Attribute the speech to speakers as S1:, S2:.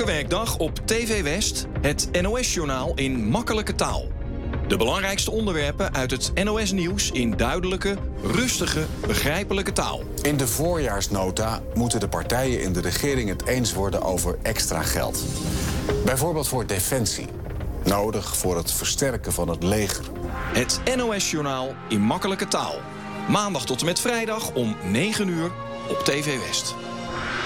S1: werkdag op TV West het NOS-journaal in makkelijke taal. De belangrijkste onderwerpen uit het NOS-nieuws in duidelijke, rustige, begrijpelijke taal.
S2: In de voorjaarsnota moeten de partijen in de regering het eens worden over extra geld. Bijvoorbeeld voor defensie. Nodig voor het versterken van het leger.
S1: Het NOS-journaal in makkelijke taal. Maandag tot en met vrijdag om 9 uur op TV West.